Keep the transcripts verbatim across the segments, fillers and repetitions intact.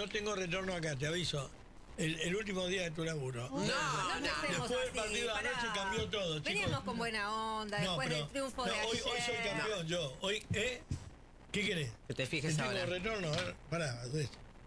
no tengo retorno acá, te aviso. El, el último día de tu laburo. No, no, no. Después del partido de anoche cambió todo, chicos. Veníamos con buena onda, No, después pero- del triunfo no, de hoy, ayer. hoy soy campeón, yo. Hoy, ¿eh? ¿Qué querés? Que te fijes Tengo ahora. retorno, a ver, pará. ¿Ves?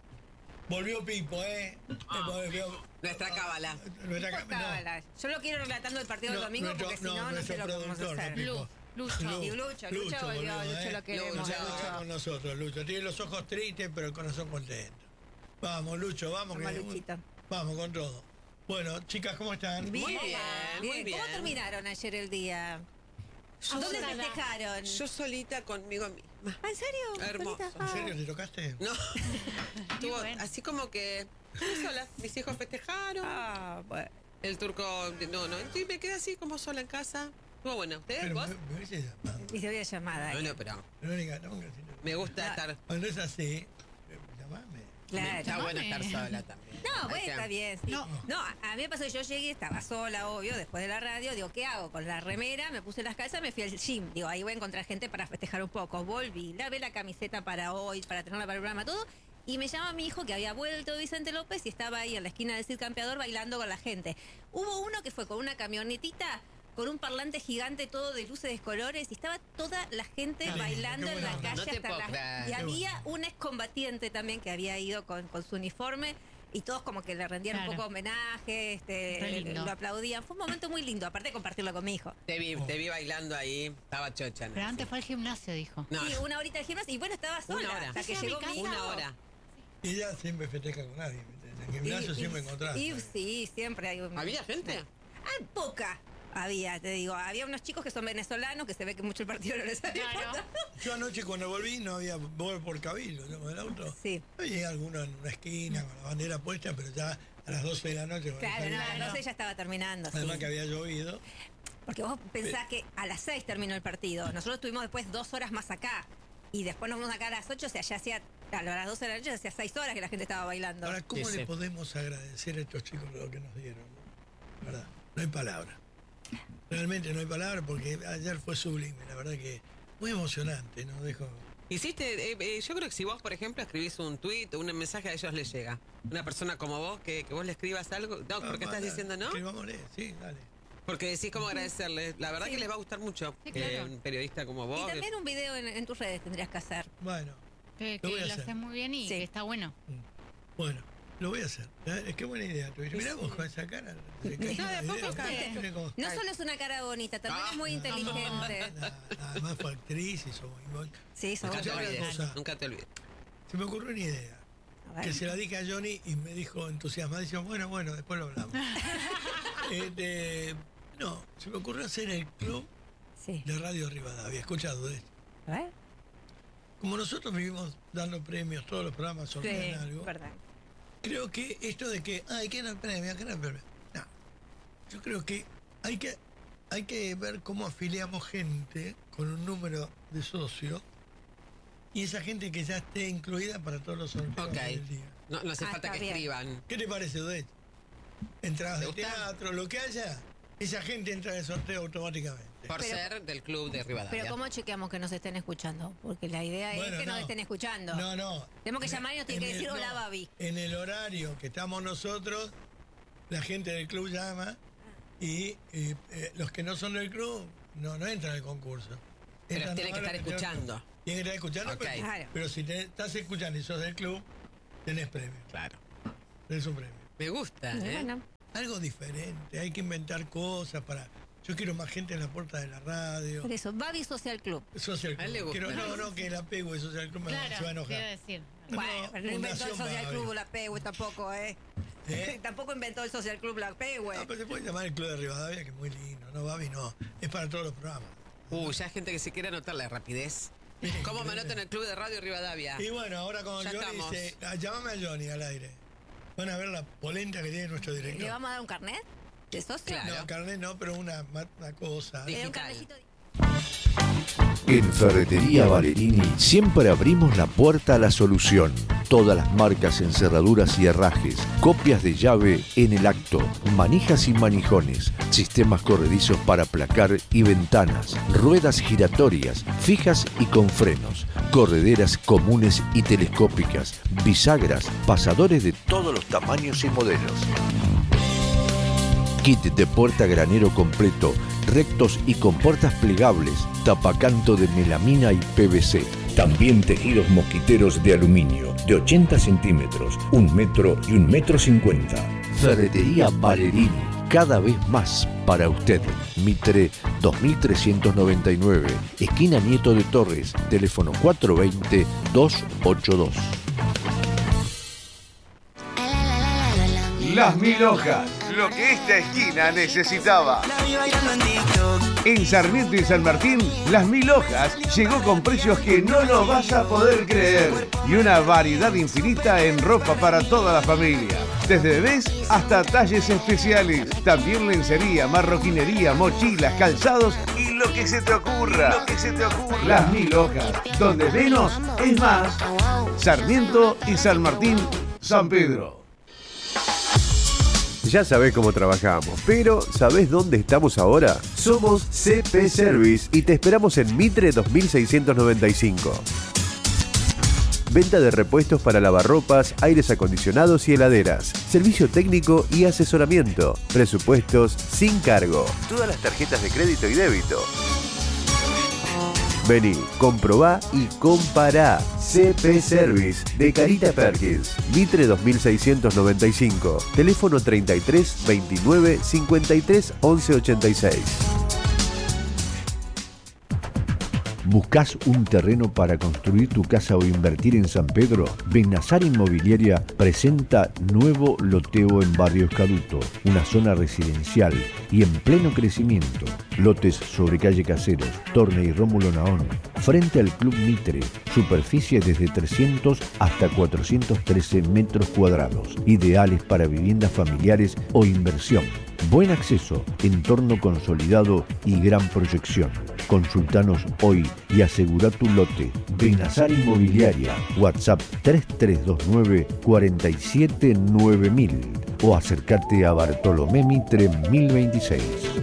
Volvió Pipo, ¿eh? Ah. Eh, volvió- Nuestra cábala. Nuestra Pipo cábala. estaba la- Yo lo quiero relatando el partido del No, domingo nuestro- porque si no, no, no sé nuestro lo que vamos a productor, hacer. no, Pipo. Lu- Lucho. Lu- Y Lucho, Lucho volvió, Lucho lo queremos, Lucho, Lucho. acá con nosotros, Lucho. Tiene los ojos tristes, pero el corazón contento. Vamos, Lucho, vamos. Vamos, que- Luchito. Vamos con todo. Bueno, chicas, ¿cómo están? Bien, Muy bien, muy bien. ¿Cómo terminaron ayer el día? Yo ¿Dónde sola. festejaron? Yo solita conmigo misma. ¿Ah, ¿En serio? Hermoso. Solita? ¿En serio te tocaste? No. Estuvo bueno. así como que estuve sola. Mis hijos festejaron. Ah, bueno. El turco, no, no. Y me quedé así como sola en casa. Estuvo bueno. ¿Ustedes? Pero ¿Vos? me, me hubiese llamado. Y se había llamada. Bueno, pero Verónica, no, que si no- me gusta No. estar. Cuando es así, eh, llamame. Claro. Está bueno Llamame. estar sola también. No, Hay bueno, que- está bien. Sí. No. No, a a mí me pasó que yo llegué, estaba sola, obvio, después de la radio. Digo, ¿qué hago? Con la remera, me puse las calzas, me fui al gym. Digo, ahí voy a encontrar gente para festejar un poco. Volví, lavé la camiseta para hoy, para tenerla para el programa, todo. Y me llama mi hijo que había vuelto Vicente López y estaba ahí en la esquina del Cid Campeador bailando con la gente. Hubo uno que fue con una camionetita, con un parlante gigante todo de luces de colores y estaba toda la gente Qué lindo, bailando qué en la buena onda. calle No te hasta puedo las... creer. Y Qué había bueno. un excombatiente también que había ido con, con su uniforme y todos como que le rendían Claro. un poco homenaje, este, Re lindo. lo aplaudían. Fue un momento muy lindo, aparte de compartirlo con mi hijo. Te vi, te vi bailando ahí. Estaba chocha. ¿no? Pero antes fue al gimnasio, dijo. No, Sí, una horita de gimnasio y bueno, estaba sola Una hora. hasta que Fui a llegó mi mi hijo. casa. una hora. Y ella siempre festeja con alguien. ¿viste? En el gimnasio Y- siempre y- encontrás. y sí, siempre hay un... ¿Había gente? Ah, poca había, te digo. Había unos chicos que son venezolanos que se ve que mucho el partido no les hace Claro. falta. Yo anoche cuando volví no había voy por Cabildo, ¿no? Con el auto. Sí. Había alguno en una esquina con la bandera puesta, pero ya a las doce de la noche. con el Claro, no, Cabildo. no sé, ya estaba terminando. Además Sí. que había llovido. Porque vos pensás que a las seis terminó el partido. Nosotros estuvimos después dos horas más acá. Y después nos fuimos acá a las ocho, o sea, ya hacía, a las doce de la noche, hacía seis horas que la gente estaba bailando. Ahora, ¿cómo Sí, le sí. podemos agradecer a estos chicos lo que nos dieron? ¿No? ¿Verdad? No hay palabra. Realmente no hay palabra porque ayer fue sublime, la verdad que muy emocionante, ¿no? Dejo. Hiciste, eh, eh, yo creo que si vos, por ejemplo, escribís un tuit o un mensaje a ellos les llega. Una persona como vos, que, que vos le escribas algo. No, ¿por qué estás diciendo no? Escribámosle, sí, dale. Porque decís cómo agradecerles. La verdad Sí. que les va a gustar mucho Sí, que claro. un periodista como Y vos. también un video en, en tus redes tendrías que hacer. Bueno, Que, Lo que voy a lo hacer. haces muy bien y Sí. que está bueno. mm, bueno, lo voy a hacer. ¿eh? Qué buena idea tuviste. Mirá vos con esa cara. se cae No, de a una poco idea. cae. Mirá cómo- No solo es una cara bonita, también Ah, es muy inteligente. Nada, además fue actriz y somos muy- Sí, sos Nunca te Escuchame una olvides. cosa. Nunca te olvides. Se me ocurrió una idea. A ver. Que se la dije a Johnny y me dijo entusiasmadísimo, bueno, bueno, después lo hablamos. Este, no, se me ocurrió hacer el club Sí. de Radio Rivadavia. Escuchado de esto. A ver. Como nosotros vivimos dando premios, todos los programas sortean algo. verdad. Creo que esto de que ah, hay que dar premio, hay que dar premio. No. Yo creo que hay que hay que ver cómo afiliamos gente con un número de socios y esa gente que ya esté incluida para todos los sorteos Ok. del día. No, no hace Ah, falta está que bien. escriban. ¿Qué te parece, Dudet? Entradas ¿Te de gusta? teatro, lo que haya, esa gente entra en el sorteo automáticamente. Por Pero- ser del club de Rivadavia. Pero ¿cómo chequeamos que nos estén escuchando? Porque la idea Bueno, es que no. nos estén escuchando. No, no. Tenemos que En- llamar y nos tiene en que decir, el- hola, no, Babi. En el horario que estamos nosotros, la gente del club llama y eh, eh, los que no son del club no, no entran al concurso. Pero Entran tienen que nomás estar los que escuchando. Tienen que estar escuchando, Ok. pero, Claro. pero si te, estás escuchando y sos del club, tenés premio. Claro. Tenés un premio. Me gusta, ¿eh? Bueno, Algo diferente, hay que inventar cosas para... Yo quiero más gente en la puerta de la radio. por eso, Babi Social Club. Social A él le Club. gusta. Quiero, no, no, que el apego de Social Club me va- se va a Claro, enojar. quiero decir. No, Bueno, pero no inventó el Fundación Social Babi. Club la P E tampoco, ¿eh? ¿Eh? Tampoco inventó el Social Club la P E No, pero se puede llamar el Club de Rivadavia, que es muy lindo. No, Babi, no. Es para todos los programas. Uh, ya hay gente que se quiere anotar la rapidez. ¿Cómo me anoto en el club de Radio Rivadavia? Y bueno, ahora con Ya Johnny estamos. dice, ah, llámame a Johnny al aire. Van a ver la polenta que tiene nuestro ¿Le director. vamos a dar un carnet de socio? Claro. No, carnet no, pero una, una cosa. Sí. Le da un Digital. carnecito de- En Ferretería Valerini siempre abrimos la puerta a la solución. Todas las marcas en cerraduras y herrajes, copias de llave en el acto, manijas y manijones, sistemas corredizos para placar y ventanas, ruedas giratorias, fijas y con frenos, correderas comunes y telescópicas, bisagras, pasadores de todos los tamaños y modelos. Kit de puerta granero completo, rectos y con puertas plegables, tapacanto de melamina y P V C. También tejidos mosquiteros de aluminio, de ochenta centímetros, un metro y un metro cincuenta. Ferretería Valerini, cada vez más para usted. Mitre dos mil trescientos noventa y nueve, esquina Nieto de Torres, teléfono cuatro dos cero, dos ocho dos. Las Mil Hojas, lo que esta esquina necesitaba. En Sarmiento y San Martín, Las Mil Hojas llegó con precios que no lo vas a poder creer. Y una variedad infinita en ropa para toda la familia. Desde bebés hasta talles especiales. También lencería, marroquinería, mochilas, calzados y lo que se te ocurra. Lo que se te ocurra. Las Mil Hojas, donde menos es más. Sarmiento y San Martín, San Pedro. Ya sabés cómo trabajamos, pero ¿sabés dónde estamos ahora? Somos C P Service y te esperamos en Mitre dos mil seiscientos noventa y cinco. Venta de repuestos para lavarropas, aires acondicionados y heladeras. Servicio técnico y asesoramiento. Presupuestos sin cargo. Todas las tarjetas de crédito y débito. Vení, comprobá y compará. C P Service de Carita Perkins, Mitre dos mil seiscientos noventa y cinco, teléfono treinta y tres, veintinueve, cincuenta y tres, once ochenta y seis. ¿Buscás un terreno para construir tu casa o invertir en San Pedro? Benazar Inmobiliaria presenta nuevo loteo en Barrio Escaduto, una zona residencial y en pleno crecimiento. Lotes sobre calle Caseros, Torne y Rómulo Naón, frente al Club Mitre, superficie desde trescientos hasta cuatrocientos trece metros cuadrados, ideales para viviendas familiares o inversión. Buen acceso, entorno consolidado y gran proyección. Consultanos hoy y asegura tu lote. Benazar Inmobiliaria, WhatsApp tres tres dos nueve, cuatro siete nueve mil o acércate a Bartolomé Mitre mil veintiséis.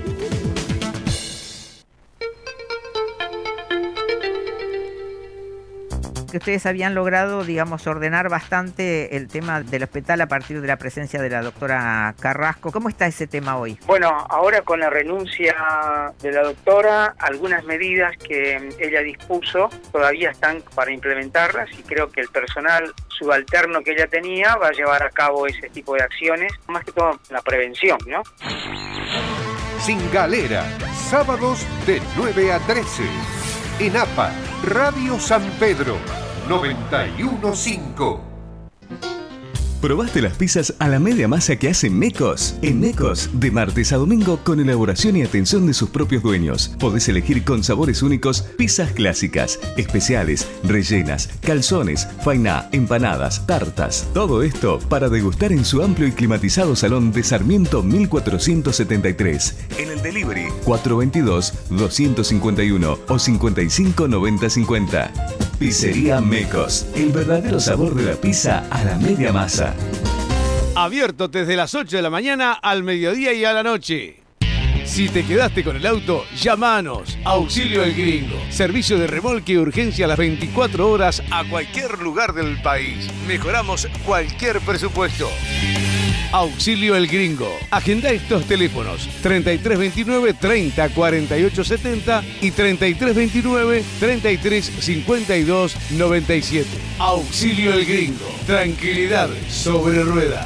Que ustedes habían logrado, digamos, ordenar bastante el tema del hospital a partir de la presencia de la doctora Carrasco. ¿Cómo está ese tema hoy? Bueno, ahora con la renuncia de la doctora, algunas medidas que ella dispuso todavía están para implementarlas y creo que el personal subalterno que ella tenía va a llevar a cabo ese tipo de acciones, más que todo la prevención, ¿no? Sin Galera, sábados de nueve a trece. En A P A, Radio San Pedro, noventa y uno punto cinco. ¿Probaste las pizzas a la media masa que hace Mecos? En Mecos, de martes a domingo, con elaboración y atención de sus propios dueños. Podés elegir con sabores únicos pizzas clásicas, especiales, rellenas, calzones, fainá, empanadas, tartas. Todo esto para degustar en su amplio y climatizado salón de Sarmiento mil cuatrocientos setenta y tres. En el delivery cuatro dos dos, dos cinco uno o cincuenta y cinco noventa cincuenta. Pizzería Mecos, el verdadero sabor de la pizza a la media masa. Abierto desde las ocho de la mañana al mediodía y a la noche. Si te quedaste con el auto, llámanos. Auxilio El Gringo. Servicio de remolque y urgencia a las veinticuatro horas a cualquier lugar del país. Mejoramos cualquier presupuesto. Auxilio El Gringo. Agenda estos teléfonos treinta y tres veintinueve, treinta, cuarenta y ocho setenta y treinta y tres veintinueve, treinta y tres cincuenta y dos noventa y siete. Auxilio El Gringo. Tranquilidad sobre ruedas.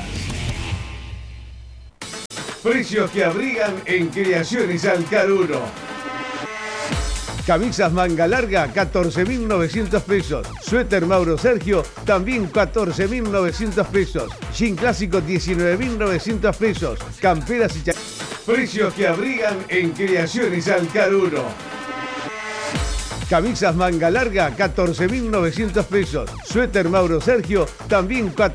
Precios que abrigan en Creaciones Alcaruno. Camisas manga larga, catorce mil novecientos pesos. Suéter Mauro Sergio, también catorce mil novecientos pesos. Jean clásico, diecinueve mil novecientos pesos. Camperas y cha... Precios que abrigan en Creaciones Alcaruno. Camisas manga larga, catorce mil novecientos pesos. Suéter Mauro Sergio, también